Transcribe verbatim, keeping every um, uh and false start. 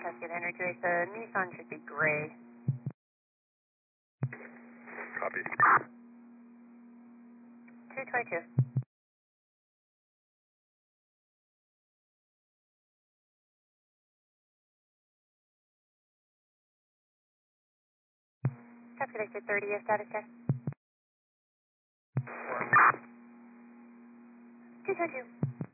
Cascade Henry two eight, the Nissan should be gray. Copy. two twenty-two. Cascade exit thirty, your status check. two twenty-two.